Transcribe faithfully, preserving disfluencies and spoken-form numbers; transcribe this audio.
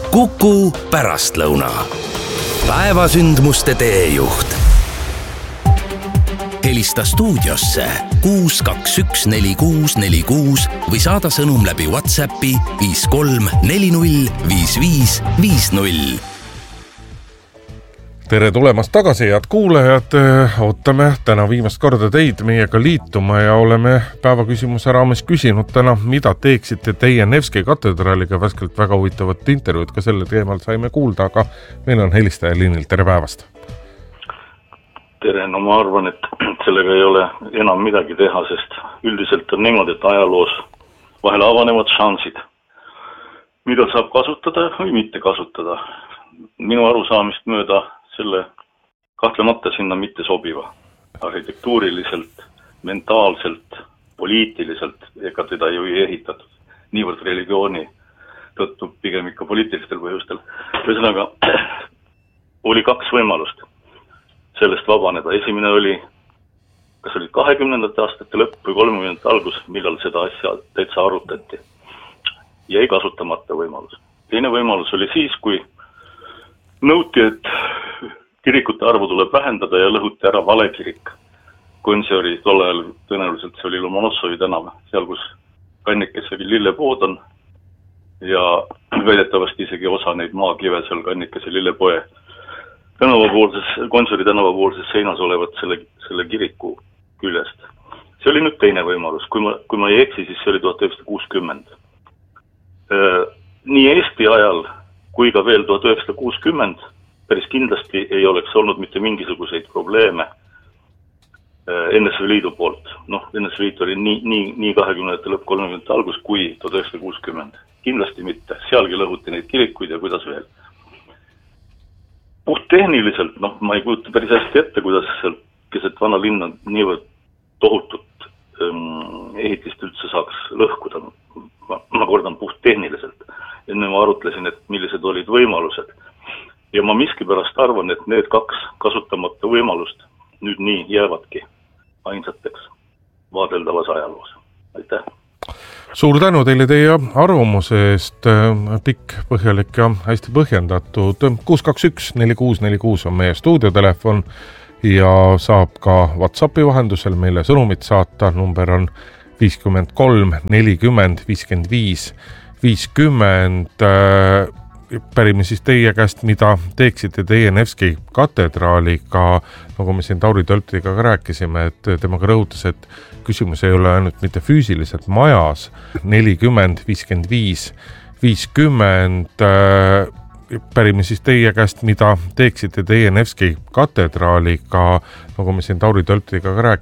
Kuku pärastlõuna. Päevasündmuste teejuht. Helista stuudiosse kuus kaks üks neli kuus neli kuus või saada sõnum läbi WhatsAppi viis kolm neli null viis viis viis null. Tere tulemast tagasi, head kuulajad. Ootame täna viimast korda teid meiega liituma ja oleme päevaküsimuse raames küsinud täna, mida teeksite teie Nevski katedraaliga. Värskelt väga huvitavat intervjuud ka selle teemal saime kuulda, aga meil on helistaja liinil. Tere päevast! Tere, no ma arvan, et sellega ei ole enam midagi teha, sest üldiselt on niimoodi, et ajaloos vahel avanevad šansid, mida saab kasutada või mitte kasutada. Minu arusaamist mööda selle kahtlemata sinna mitte sobiva. Arhitektuuriliselt, mentaalselt, poliitiliselt, ega teda ju ei ehitatud. Niivõrd religiooni tõttu pigem ikka poliitilistel põhjustel. Ühesõnaga, oli kaks võimalust sellest vabaneda. Esimene oli, kas oli kahekümnendate aastate lõpp või kolmekümnendate algus, millal seda asja täitsa arutati. Jäi kasutamata võimalus. Teine võimalus oli siis, kui nõuti, et kirikute arvu tuleb vähendada ja lõhuti ära vale kirik. Konsiori tol ajal tõenäoliselt see oli Lomonossovi tänav, seal kus Kannikesegi lillepood on ja väidetavasti isegi osa neid maakive seal Kannikese lillepoe tänavapoolses, Konsori tänavapoolses seinas olevat selle, selle kiriku küljest. See oli nüüd teine võimalus. Kui ma, kui ma ei eksi, siis see oli tuhat üheksasada kuuskümmend. Nii Eesti ajal kui ka veel tuhat üheksasada kuuskümmend päris kindlasti ei oleks olnud mitte mingisuguseid probleeme N S V Liidu poolt. Noh, N S V Liit oli nii, nii, nii kahekümnendate lõpp kolmekümnendate algus kui tuhat üheksasada kuuskümmend. Kindlasti mitte. Sealgi lõhuti neid kirikuid ja kuidas veel. Puht tehniliselt, noh, ma ei kujuta päris hästi ette, kuidas seal keset vana linna niivõrd tohutut ähm, ehitist üldse saaks lõhkuda. Ma, ma kordan puht tehniliselt. Enne ma arutlesin, et millised olid võimalused. Ja ma miskipärast arvan, et need kaks kasutamata võimalust nüüd nii jäävadki ainsateks vaadeldavas ajaloos. Aitäh! Suur tänu teile teie arvamuse eest. Pikk, põhjalik ja hästi põhjendatud. kuus kaks üks neli kuus neli kuus on meie stuudiotelefon ja saab ka WhatsAppi vahendusel meile sõnumit saata. Number on viiskümmend kolm nelikümmend viiskümmend viis viiskümmend. Pärime siis teie käest, mida teeksite teie Nevski katedraaliga, nagu me siin Tauri Töltiga ka rääkisime, et temaga rõhutas, et küsimus ei ole ainult mitte füüsiliselt majas. nelikümmend viiskümmend viis viiskümmend. Pärime siis teie käest, mida teeksite teie Nevski katedraaliga, nagu me siin Tauri Töltiga ka rääkisime.